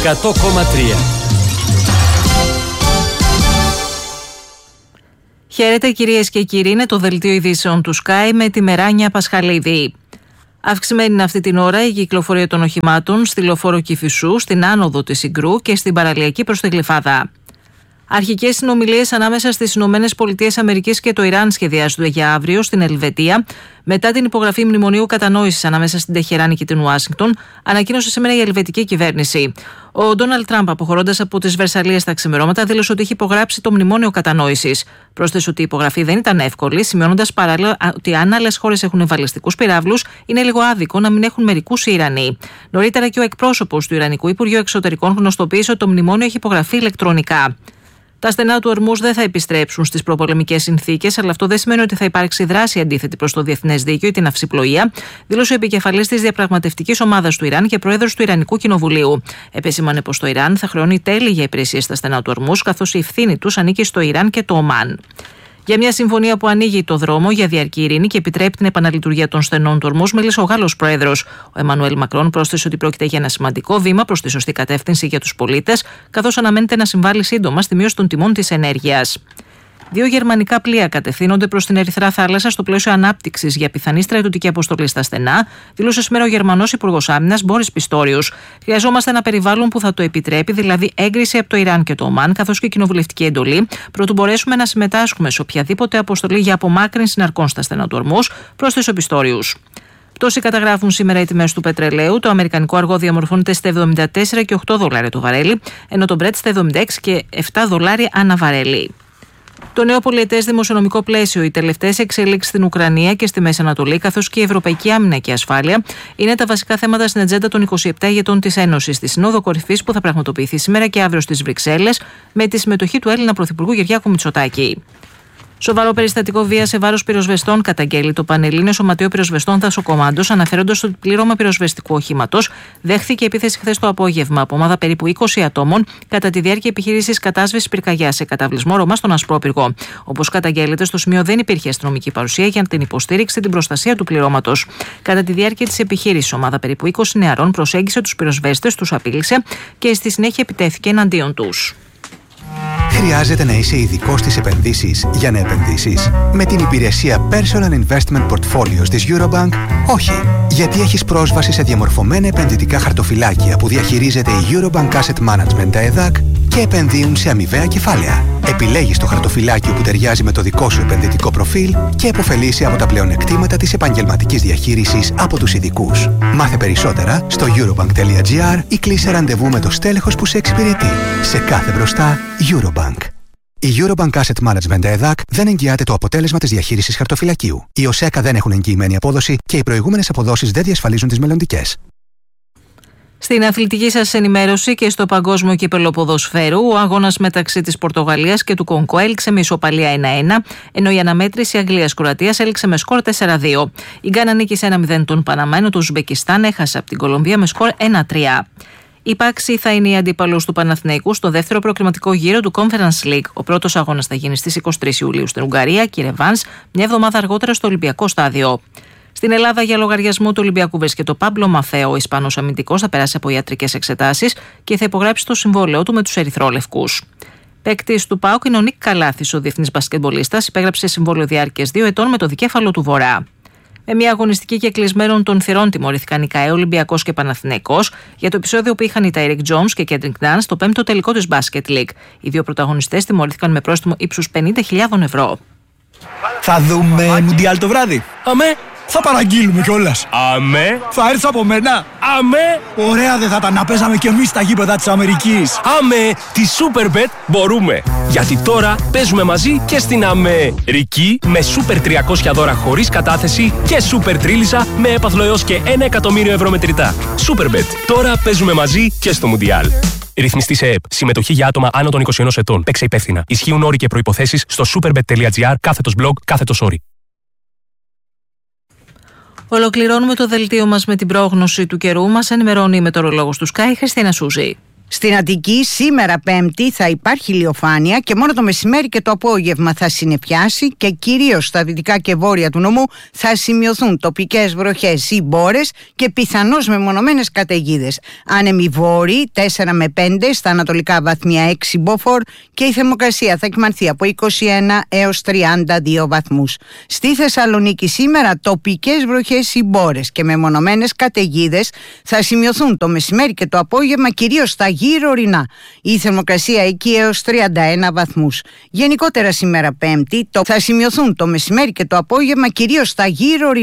100,3. Χαίρετε κυρίες και κύριοι, είναι το δελτίο ειδήσεων του Sky με τη Μεράνια Πασχαλίδη. Αυξημένη είναι αυτή την ώρα η κυκλοφορία των οχημάτων στη λεωφόρο Κηφισού, στην άνοδο της Συγκρού και στην παραλιακή προς τη Γλυφάδα. Αρχικές συνομιλίες ανάμεσα στις ΗΠΑ και το Ιράν σχεδιάζονται για αύριο στην Ελβετία, μετά την υπογραφή μνημονίου κατανόησης ανάμεσα στην Τεχεράνη και την Ουάσιγκτον, ανακοίνωσε σήμερα η ελβετική κυβέρνηση. Ο Ντόναλντ Τραμπ, αποχωρώντας από τις Βερσαλλίες τα ξημερώματα, δήλωσε ότι έχει υπογράψει το μνημόνιο κατανόησης. Πρόσθεσε ότι η υπογραφή δεν ήταν εύκολη, σημειώνοντας παράλληλα ότι αν άλλες χώρες έχουν βαλιστικούς πυράβλους, είναι λίγο άδικο να μην έχουν μερικούς οι Ιρανοί. Νωρίτερα και ο εκπρόσωπος του Ιρανικού Υπουργείου Εξωτερικών γνωστοποίησε ότι το μνημόνιο έχει υπογραφεί ηλεκτρονικά. Τα στενά του Ορμούζ δεν θα επιστρέψουν στις προπολεμικές συνθήκες, αλλά αυτό δεν σημαίνει ότι θα υπάρξει δράση αντίθετη προς το διεθνές δίκαιο ή την αυσιπλοεία, δήλωσε ο επικεφαλής της διαπραγματευτικής ομάδας του Ιράν και πρόεδρος του Ιρανικού Κοινοβουλίου. Επεσήμανε πως το Ιράν θα χρεώνει τέλη για υπηρεσίες στα στενά του Ορμούζ, καθώς η ευθύνη τους ανήκει στο Ιράν και το Ομάν. Για μια συμφωνία που ανοίγει το δρόμο για διαρκή ειρήνη και επιτρέπει την επαναλειτουργία των στενών του Ορμούζ, μίλησε ο Γάλλος πρόεδρος. Ο Εμμανουέλ Μακρόν πρόσθεσε ότι πρόκειται για ένα σημαντικό βήμα προς τη σωστή κατεύθυνση για τους πολίτες, καθώς αναμένεται να συμβάλλει σύντομα στη μείωση των τιμών της ενέργειας. 2 γερμανικά πλοία κατευθύνονται προς την Ερυθρά Θάλασσα στο πλαίσιο ανάπτυξης για πιθανή στρατιωτική αποστολή στα στενά, δήλωσε σήμερα ο Γερμανός Υπουργός Άμυνας Μπόρις Πιστόριους. Χρειαζόμαστε ένα περιβάλλον που θα το επιτρέπει, δηλαδή έγκριση από το Ιράν και το Ομάν, καθώς και κοινοβουλευτική εντολή, προτού μπορέσουμε να συμμετάσχουμε σε οποιαδήποτε αποστολή για απομάκρυνση ναρκών στα στενά του Ορμούζ, πρόσθεσε ο Πιστόριους. Πτώση καταγράφουν σήμερα οι τιμές του πετρελαίου. Το αμερικανικό αργό διαμορφώνεται στα $74 και $8 το βαρέλι, ενώ το Brent στα $76 και $7 ανά βαρέλι. Το νέο πολιετές δημοσιονομικό πλαίσιο, οι τελευταίες εξέλιξεις στην Ουκρανία και στη Μέση Ανατολή, καθώς και η ευρωπαϊκή άμυνα και ασφάλεια, είναι τα βασικά θέματα στην ατζέντα των 27 ηγετών της Ένωσης, στη Συνόδο Κορυφής που θα πραγματοποιηθεί σήμερα και αύριο στις Βρυξέλλες, με τη συμμετοχή του Έλληνα Πρωθυπουργού Κυριάκου Μητσοτάκη. Σοβαρό περιστατικό βίας σε βάρος πυροσβεστών καταγγέλει το Πανελλήνιο Σωματείο Πυροσβεστών Δασοκομάντος, αναφέροντας ότι πλήρωμα πυροσβεστικού οχήματος δέχθηκε επίθεση χθες το απόγευμα από ομάδα περίπου 20 ατόμων κατά τη διάρκεια επιχείρησης κατάσβεσης πυρκαγιάς σε καταβλισμό Ρωμά στον Ασπρόπυργο. Όπως καταγγέλλεται, στο σημείο δεν υπήρχε αστυνομική παρουσία για την υποστήριξη την προστασία του πληρώματος. Κατά τη διάρκεια της επιχείρησης, ομάδα περίπου 20 νεαρών προσέγγισε τους πυροσβέστες, τους απείλησε και στη συνέχεια επιτέθηκε εναντίον τους. Χρειάζεται να είσαι ειδικός στις επενδύσεις για να επενδύσεις? Με την υπηρεσία Personal Investment Portfolios της Eurobank, όχι. Γιατί έχεις πρόσβαση σε διαμορφωμένα επενδυτικά χαρτοφυλάκια που διαχειρίζεται η Eurobank Asset Management, τα ΕΔΑΚ, και επενδύουν σε αμοιβαία κεφάλαια. Επιλέγεις το χαρτοφυλάκιο που ταιριάζει με το δικό σου επενδυτικό προφίλ και επωφελείσαι από τα πλεονεκτήματα της επαγγελματικής διαχείρισης από τους ειδικούς. Μάθε περισσότερα στο eurobank.gr ή κλείσε ραντεβού με το στέλεχος που σε εξυπηρετεί. Σε κάθε μπροστά, Eurobank. Η Eurobank Asset Management ΕΔΑΚ δεν εγγυάται το αποτέλεσμα της διαχείρισης χαρτοφυλακίου. Οι ΟΣΕΚΑ δεν έχουν εγγυημένη απόδοση και οι προηγούμενες αποδόσεις δεν διασφαλίζουν τις μελλοντικές. Στην αθλητική σας ενημέρωση και στο Παγκόσμιο Κύπελλο Ποδοσφαίρου, ο αγώνας μεταξύ της Πορτογαλίας και του Κονγκό έληξε με ισοπαλία 1-1, ενώ η αναμέτρηση Αγγλίας-Κροατίας έληξε με σκορ 4-2. Η Γκάνα νίκησε 1-0 τον Παναμά, ενώ το Ουσμπεκιστάν έχασε από την Κολομβία με σκορ 1-3. Η Πάξη θα είναι η αντίπαλος του Παναθηναϊκού στο δεύτερο προκριματικό γύρο του Conference League. Ο πρώτος αγώνας θα γίνει στις 23 Ιουλίου στην Ουγγαρία και η ρεβάνς μια εβδομάδα αργότερα στο Ολυμπιακό Στάδιο. Στην Ελλάδα, για λογαριασμό του Ολυμπιακού βρίσκεται ο Πάμπλο Μαφέο. Ο Ισπανός αμυντικός θα περάσει από ιατρικές εξετάσεις και θα υπογράψει το συμβόλαιό του με τους Ερυθρόλευκους. Παίκτης του ΠΑΟΚ είναι ο Νίκ Καλάθης, ο διεθνής μπασκετμπολίστας, υπέγραψε συμβόλαιο διάρκειας 2 ετών με το δικέφαλο του Βορρά. Με μια αγωνιστική και κλεισμένων των θυρών τιμωρήθηκαν οι ΚΑΕ Ολυμπιακός και Παναθηναϊκός για το επεισόδιο που είχαν οι Τάιρεκ Τζόνς και Κέντρινγκ Ναν στο 5ο τελικό της Basket League. Οι δύο πρωταγωνιστές τιμωρήθηκαν με πρόστιμο ύψους 50.000 ευρώ. Θα δούμε Μουντιάλ το βράδυ. Αμέ. Θα παραγγείλουμε κιόλας. Αμέ. Θα έρθεις από μένα. Αμέ. Ωραία δεν θα τα να παίζαμε κι εμείς στα γήπεδα της Αμερικής. Αμέ. Τη Superbet μπορούμε. Γιατί τώρα παίζουμε μαζί και στην Αμερική με Super 300 δώρα χωρίς κατάθεση και Super Τρίλισσα με έπαθλο έως και 1 εκατομμύριο ευρώ μετρητά. Superbet. Τώρα παίζουμε μαζί και στο Μουντιάλ. Ρυθμιστή σε ΕΕΠ. Συμμετοχή για άτομα άνω των 21 ετών. Παίξε υπεύθυνα. Ισχύουν όροι και προϋποθέσεις στο superbet.gr/blog/όροι. Ολοκληρώνουμε το δελτίο μας με την πρόγνωση του καιρού. Μας ενημερώνει η μετεωρολόγος του Sky, Χριστίνα Σούζη. Στην Αττική σήμερα Πέμπτη θα υπάρχει ηλιοφάνεια και μόνο το μεσημέρι και το απόγευμα θα συννεφιάσει και κυρίως στα δυτικά και βόρεια του νομού θα σημειωθούν τοπικές βροχές ή μπόρες και πιθανώς μεμονωμένες καταιγίδες. Άνεμοι βόρειοι 4 με 5, στα ανατολικά βαθμία 6 μποφόρ και η θερμοκρασία θα κυμανθεί από 21 έως 32 βαθμούς. Στη Θεσσαλονίκη σήμερα τοπικές βροχές ή μπόρες και μεμονωμένες καταιγίδες θα σημειωθούν το μεσημέρι και το απόγευμα κυρίως στα γύρω ορεινά. Η θερμοκρασία εκεί έως 31 βαθμούς. Γενικότερα σήμερα Πέμπτη θα σημειωθούν το μεσημέρι και το απόγευμα κυρίως στα γύρω ορεινά.